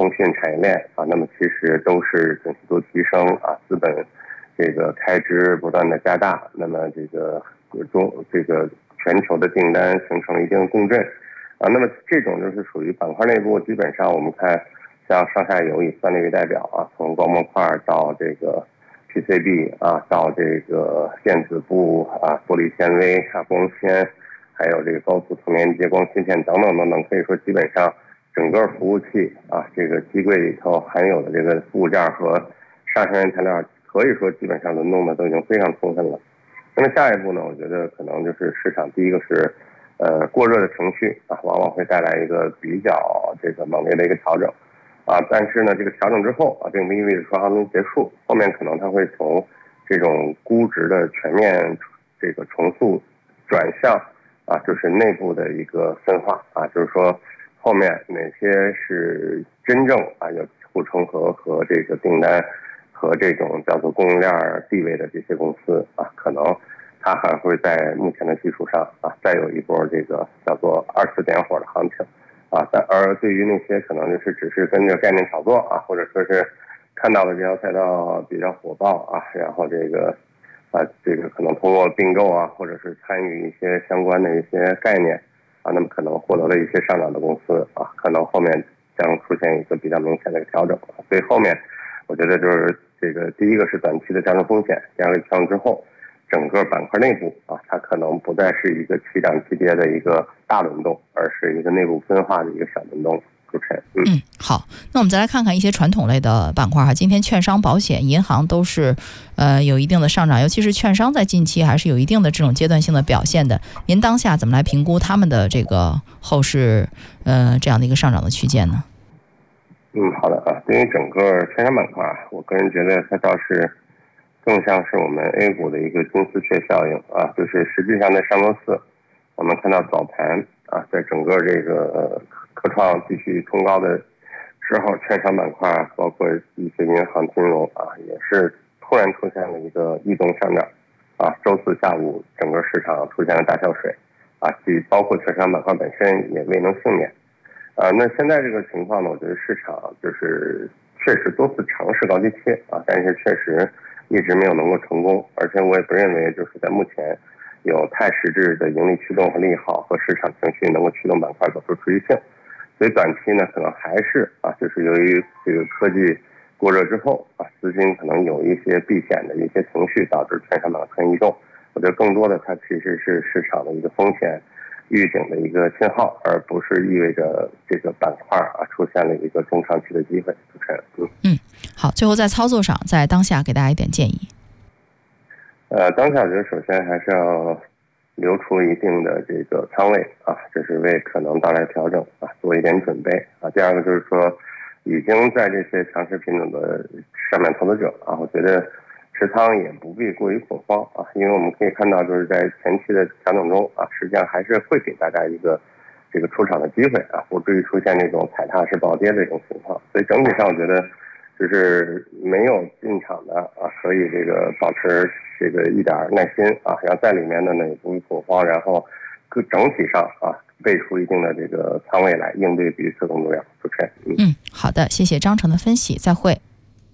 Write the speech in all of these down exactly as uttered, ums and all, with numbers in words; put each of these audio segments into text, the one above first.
通讯产业链啊，那么其实都是景气度提升啊，资本这个开支不断的加大，那么这个中这个全球的订单形成了一定的共振啊，那么这种就是属于板块内部，基本上我们看像上下游以算力为代表啊，从光模块到这个 P C B 啊，到这个电子布啊，玻璃纤维啊，光纤，还有这个高速通连接光芯片等等等等，可以说基本上整个服务器啊，这个机柜里头含有的这个部件和上下游材料，可以说基本上轮动的都已经非常充分了。那么下一步呢，我觉得可能就是市场第一个是呃过热的情绪啊，往往会带来一个比较这个猛烈的一个调整啊，但是呢，这个调整之后啊，并不意味着说行情结束，后面可能它会从这种估值的全面这个重塑转向啊，就是内部的一个分化啊，就是说后面哪些是真正啊有护城河和这个订单和这种叫做供应链地位的这些公司啊，可能它还会在目前的基础上啊，再有一波这个叫做二次点火的行情啊。但而对于那些可能就是只是跟着概念炒作啊，或者说是看到了这条赛道比较火爆啊，然后这个啊这个可能通过并购啊，或者是参与一些相关的一些概念啊，那么可能获得了一些上涨的公司啊，可能后面将出现一个比较明显的一个调整。所以后面我觉得就是这个第一个是短期的调整风险，第二个调整之后，整个板块内部啊，它可能不再是一个齐涨齐跌的一个大轮动，而是一个内部分化的一个小轮动。 嗯, 嗯，好，那我们再来看看一些传统类的板块哈。今天券商、保险、银行都是呃有一定的上涨，尤其是券商在近期还是有一定的这种阶段性的表现的。您当下怎么来评估他们的这个后市呃这样的一个上涨的区间呢？ 嗯，好的啊。对于整个券商板块，我个人觉得它倒是更像是我们 A 股的一个金丝雀效应啊，就是实际上在上周四，我们看到早盘啊，在整个这个科创继续冲高的时候，券商板块包括一些银行金融啊，也是突然出现了一个异动上涨啊。周四下午，整个市场出现了大跳水啊，即包括券商板块本身也未能幸免啊。那现在这个情况呢，我觉得市场就是确实多次尝试高低切啊，但是确实一直没有能够成功，而且我也不认为就是在目前有太实质的盈利驱动和利好和市场情绪能够驱动板块走出持续性。所以短期呢，可能还是啊，就是由于这个科技过热之后啊，资金可能有一些避险的一些情绪，导致券商板块移动。我觉得更多的它其实是市场的一个风险预警的一个信号，而不是意味着这个板块啊出现了一个中长期的机会。主持人，嗯嗯，好，最后在操作上，在当下给大家一点建议。 呃，当下我觉得首先还是要留出一定的这个仓位啊，这是为可能到来调整啊做一点准备啊。第二个就是说，已经在这些强势品种的上面投资者啊，我觉得持仓也不必过于恐慌啊，因为我们可以看到就是在前期的调整中啊，实际上还是会给大家一个这个出场的机会啊，不至于出现这种踩踏式暴跌的这种情况。所以整体上我觉得就是没有进场的啊，可以这个保持这个一点耐心啊，然后在里面的呢也不会恐慌，然后各整体上啊备出一定的这个仓位来应对比此更重要。主持人，嗯， 嗯，好的，谢谢张成的分析，再会。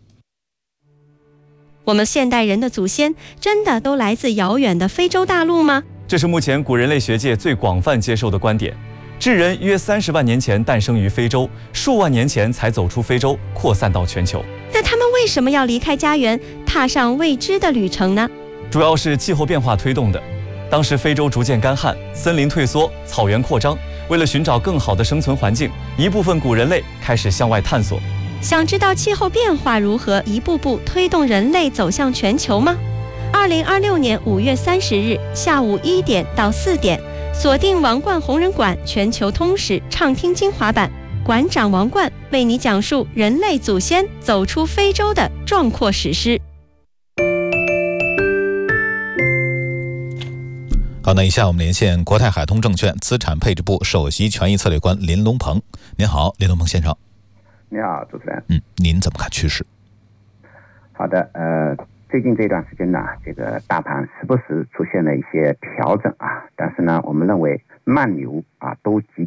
我们现代人的祖先真的都来自遥远的非洲大陆吗？ 这是目前古人类学界最广泛接受的观点。智人约三十万年前诞生于非洲，数万年前才走出非洲，扩散到全球。 那他们为什么要离开家园，踏上未知的旅程呢？ 主要是气候变化推动的。当时非洲逐渐干旱，森林退缩，草原扩张。为了寻找更好的生存环境，一部分古人类开始向外探索。 想知道气候变化如何一步步推动人类走向全球吗？二零二六年五月三十日下午一点到四点，锁定王冠红人馆全球通史畅听精华版，馆长王冠为你讲述人类祖先走出非洲的壮阔史诗。 好，那以下我们连线国泰海通证券资产配置部首席权益策略官林龙鹏。您好，林龙鹏先生。 你好，主持人。 嗯，您怎么看趋势？ 好的，呃，最近这段时间呢，这个大盘时不时出现了一些调整啊，但是呢，我们认为慢牛啊都急跌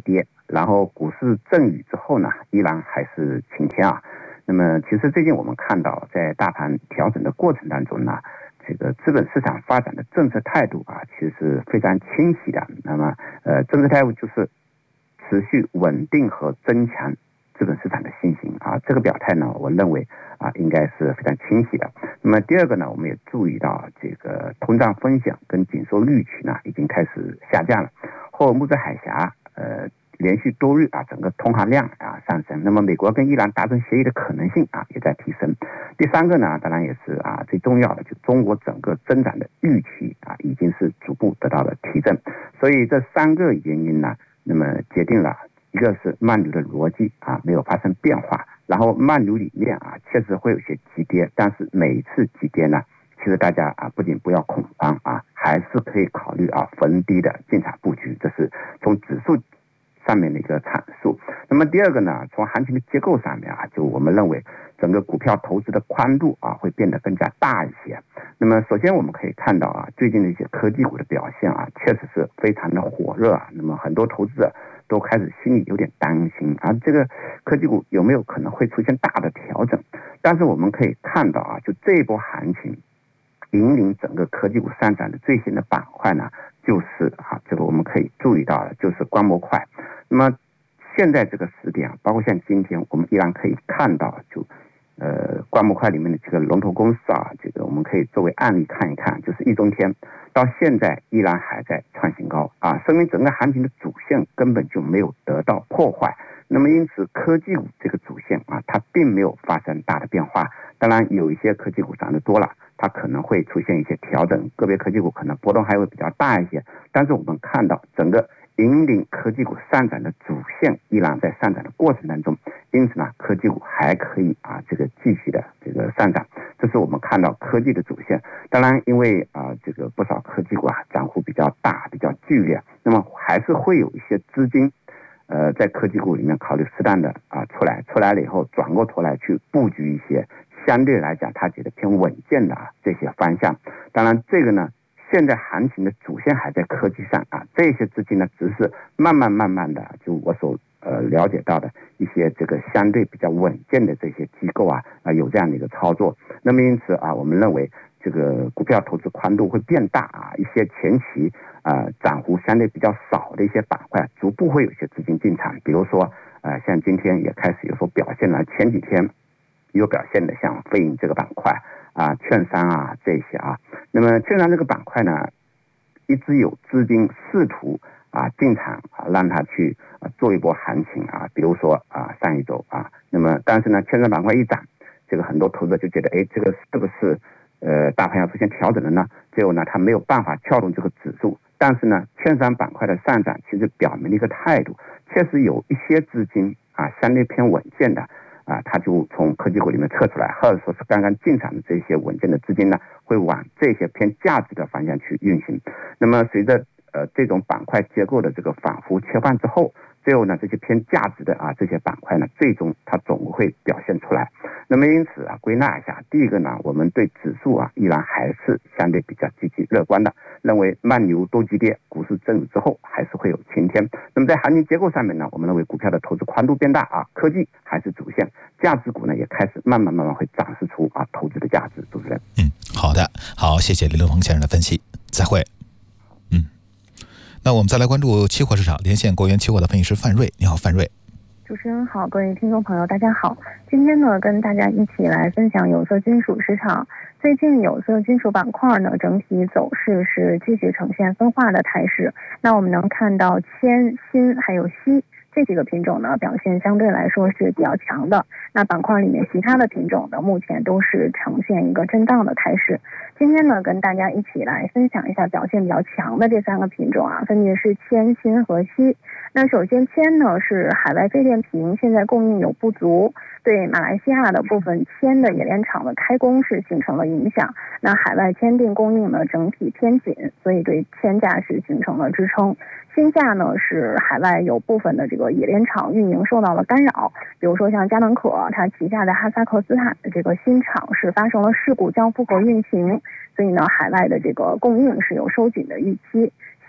然后股市阵雨之后呢，依然还是晴天啊。那么其实最近我们看到，在大盘调整的过程当中呢，这个资本市场发展的政策态度啊，其实是非常清晰的。那么呃，政策态度就是持续稳定和增强资本市场的信心啊，这个表态呢，我认为啊应该是非常清晰的。那么第二个呢，我们也注意到这个通胀风险跟紧缩预期呢已经开始下降了，霍尔木兹海峡呃连续多日啊整个通航量啊上升，那么美国跟伊朗达成协议的可能性啊也在提升。第三个呢，当然也是啊最重要的，就中国整个增长的预期啊已经是逐步得到了提振。所以这三个原因呢，那么决定了。一个是慢牛的逻辑啊没有发生变化，然后慢牛里面啊确实会有些急跌，但是每一次急跌呢，其实大家啊不仅不要恐慌啊，还是可以考虑啊逢低的进场布局，这是从指数上面的一个阐述。那么第二个呢，从行情的结构上面啊，就我们认为整个股票投资的宽度啊会变得更加大一些。那么首先我们可以看到啊，最近的一些科技股的表现啊，确实是非常的火热啊。那么很多投资者都开始心里有点担心啊，这个科技股有没有可能会出现大的调整？但是我们可以看到啊，就这一波行情引领整个科技股上涨的最新的板块呢，就是啊，这个我们可以注意到的，就是光模块。那么现在这个时点啊，包括像今天，我们依然可以看到，就呃光模块里面的这个龙头公司啊，这个我们可以作为案例看一看，就是易中天。到现在依然还在创新高啊，说明整个行情的主线根本就没有得到破坏。那么因此科技股这个主线啊，它并没有发生大的变化。当然有一些科技股涨得多了，它可能会出现一些调整，个别科技股可能波动还会比较大一些。但是我们看到整个引领科技股上涨的主线依然在上涨的过程当中，因此呢，科技股还可以啊这个继续的这个上涨，这是我们看到科技的主线。当然，因为啊这个不少科技股啊涨幅比较大、比较剧烈，那么还是会有一些资金，呃在科技股里面考虑适当的啊出来，出来了以后转过头来去布局一些相对来讲他觉得偏稳健的啊这些方向。当然，这个呢。现在行情的主线还在科技上啊，这些资金呢，只是慢慢慢慢的，就我所呃了解到的一些这个相对比较稳健的这些机构啊啊有这样的一个操作。那么因此啊，我们认为这个股票投资宽度会变大啊，一些前期啊涨幅相对比较少的一些板块，逐步会有一些资金进场，比如说呃像今天也开始有所表现了，前几天有表现的像飞影这个板块。啊，券商啊这些啊，那么券商这个板块呢，一直有资金试图啊进场啊，让它去啊做一波行情啊，比如说啊上一周啊，那么但是呢，券商板块一涨，这个很多投资者就觉得，哎，这个是不是呃大盘要出现调整了呢？最后呢，它没有办法撬动这个指数，但是呢，券商板块的上涨其实表明了一个态度，确实有一些资金啊相对偏稳健的。啊，它就从科技股里面撤出来，或者说是刚刚进场的这些稳健的资金呢，会往这些偏价值的方向去运行。那么随着呃这种板块结构的这个反复切换之后，最后呢这些偏价值的啊这些板块呢，最终它总会表现出来。那么因此啊，归纳一下，第一个呢，我们对指数啊依然还是相对比较积极乐观的，认为慢牛多急跌，股市震之后还是会有晴天。那么在行情结构上面呢，我们认为股票的投资宽度变大啊，科技还是主线，价值股呢也开始慢慢慢慢会展示出啊投资的价值。主持人， 嗯，好的，好，谢谢林龙鹏先生的分析，再会。嗯，那我们再来关注期货市场，连线国元期货的分析师范瑞，你好，范瑞。 主持人好，各位听众朋友大家好，今天呢跟大家一起来分享有色金属市场。最近有色金属板块呢整体走势是继续呈现分化的态势，那我们能看到铅、锌还有锡这几个品种呢表现相对来说是比较强的，那板块里面其他的品种呢目前都是呈现一个震荡的态势。今天呢跟大家一起来分享一下表现比较强的这三个品种啊，分别是铅、锌和锡。那首先铅呢是海外废电瓶现在供应有不足，对马来西亚的部分铅的冶炼厂的开工是形成了影响，那海外铅锭供应呢整体偏紧，所以对铅价是形成了支撑。锌价呢是海外有部分的这个冶炼厂运营受到了干扰，比如说像嘉门可它旗下的哈萨克斯坦的这个锌厂是发生了事故交付和运行，所以呢海外的这个供应是有收紧的预期。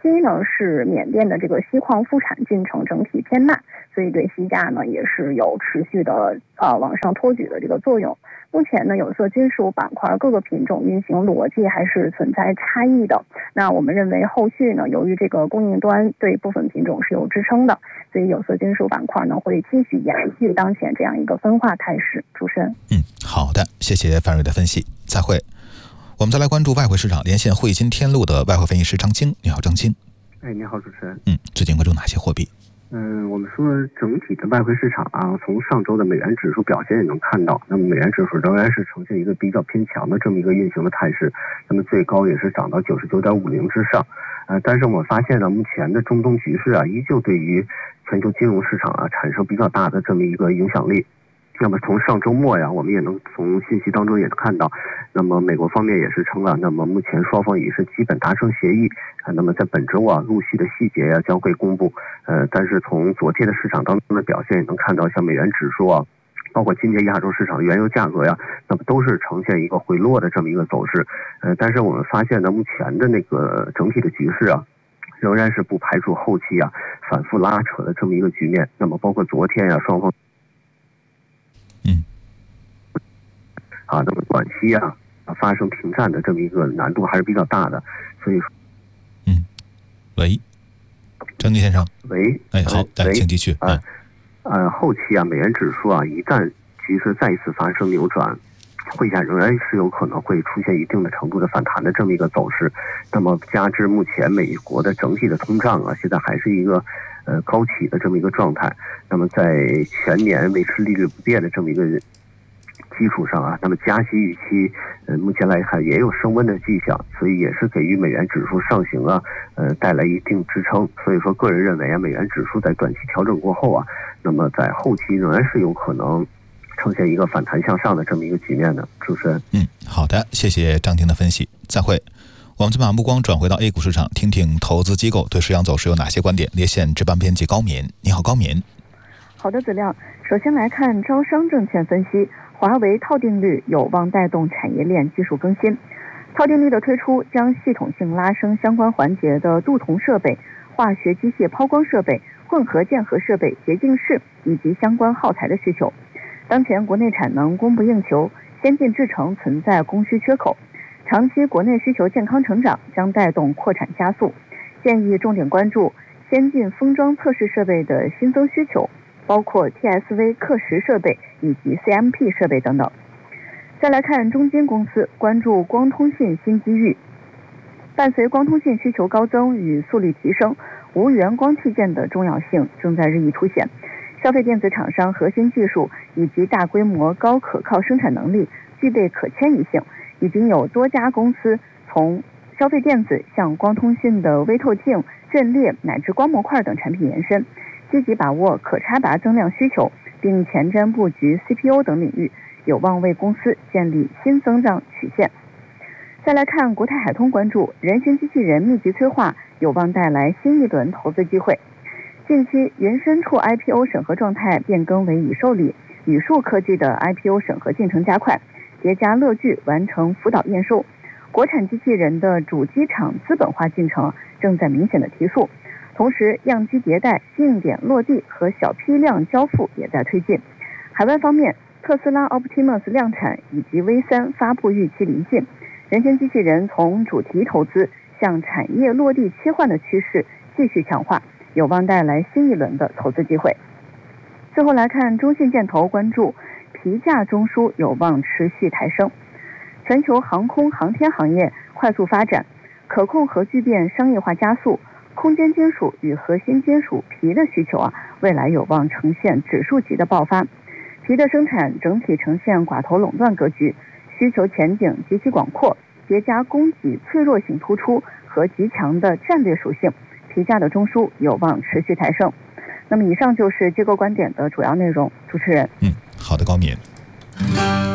期呢是缅甸的这个锡矿复产进程整体偏慢，所以对锡价呢也是有持续的呃往上托举的这个作用。目前呢，有色金属板块各个品种运行逻辑还是存在差异的。那我们认为后续呢，由于这个供应端对部分品种是有支撑的，所以有色金属板块呢会继续延续当前这样一个分化态势。主持人， 嗯，好的，谢谢范瑞的分析，再会。我们再来关注外汇市场，连线汇金天路的外汇分析师张晶。你好，张晶。 哎，你好，主持人。 嗯，最近关注哪些货币？ 嗯，我们说整体的外汇市场啊，从上周的美元指数表现也能看到，那么美元指数仍然是呈现一个比较偏强的这么一个运行的态势，那么最高也是涨到九十九点五零之上。呃，但是我们发现呢，目前的中东局势啊，依旧对于全球金融市场啊产生比较大的这么一个影响力。那么从上周末呀，我们也能从信息当中也看到，那么美国方面也是称了，那么目前双方已是基本达成协议，啊，那么在本周啊，陆续的细节呀将会公布。呃，但是从昨天的市场当中的表现也能看到，像美元指数啊，包括今天亚洲市场的原油价格呀，那么都是呈现一个回落的这么一个走势。呃，但是我们发现呢，目前的那个整体的局势啊，仍然是不排除后期啊反复拉扯的这么一个局面。那么包括昨天呀，双方。 嗯， 啊，那么短期啊发生停战的这么一个难度还是比较大的，所以说， 嗯，喂，张金先生， 喂， 哎，好，来，请继续。 啊，呃，后期啊，美元指数啊，一旦局势再一次发生扭转，汇价仍然是有可能会出现一定的程度的反弹的这么一个走势。那么加之目前美国的整体的通胀啊，现在还是一个呃高企的这么一个状态。那么在全年维持利率不变的这么一个基础上啊，那么加息预期呃目前来看也有升温的迹象，所以也是给予美元指数上行啊呃带来一定支撑。所以说个人认为啊，美元指数在短期调整过后啊，那么在后期仍然是有可能呈现一个反弹向上的这么一个局面的。主持人， 嗯，好的，谢谢张婷的分析，再会。我们再把目光转回到 A 股市场，听听投资机构对市场走势有哪些观点。连线值班编辑高敏，你好，高敏。 好的，子亮。首先来看招商证券分析，华为套定率有望带动产业链技术更新。套定率的推出将系统性拉升相关环节的镀铜设备、化学机械抛光设备、混合键合设备、洁净室以及相关耗材的需求。当前国内产能供不应求，先进制程存在供需缺口，长期国内需求健康成长将带动扩产加速。建议重点关注先进封装测试设备的新增需求，包括 T S V 刻蚀设备以及 C M P 设备等等。再来看中金公司，关注光通信新机遇。伴随光通信需求高增与速率提升，无源光器件的重要性正在日益凸显。消费电子厂商核心技术以及大规模高可靠生产能力具备可迁移性，已经有多家公司从消费电子向光通信的微透镜、阵列乃至光模块等产品延伸，积极把握可插拔增量需求，并前瞻布局 C P U 等领域，有望为公司建立新增长曲线。再来看国泰海通，关注人形机器人密集催化，有望带来新一轮投资机会。近期云深处 I P O 审核状态变更为已受理，宇树科技的 I P O 审核进程加快，叠加乐聚完成辅导验收，国产机器人的主机厂资本化进程正在明显的提速，同时样机迭代、硬点落地和小批量交付也在推进。海外方面，特斯拉 Optimus 量产以及 V 三 发布预期临近，人形机器人从主题投资向产业落地切换的趋势继续强化，有望带来新一轮的投资机会。最后来看中信建投，关注皮价中枢有望持续抬升。全球航空航天行业快速发展，可控核聚变商业化加速，空间金属与核心金属皮的需求啊，未来有望呈现指数级的爆发。皮的生产整体呈现寡头垄断格局，需求前景极其广阔，叠加供给脆弱性突出和极强的战略属性，皮价的中枢有望持续抬升。那么以上就是机构观点的主要内容。主持人， 嗯，好的，高敏。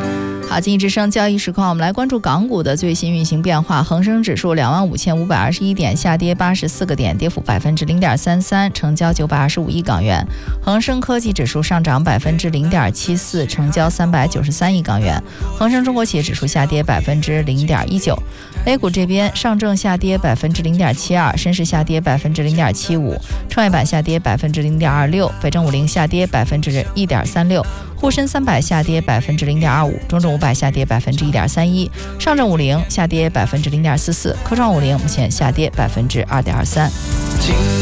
好，经济之声交易实况，我们来关注港股的最新运行变化。恒生指数两万五千五百二十一点，下跌八十四个点，跌幅百分之零点三三，成交九百二十五亿港元。恒生科技指数上涨百分之零点七四，成交三百九十三亿港元。恒生中国企业指数下跌百分之零点一九。A 股这边，上证下跌百分之零点七二，深市下跌百分之零点七五，创业板下跌百分之零点二六，北证五零下跌百分之一点三六。沪深三百下跌百分之零点二五，中证五百下跌百分之一点三一，上证五零下跌百分之零点四四，科创五零目前下跌百分之二点二三。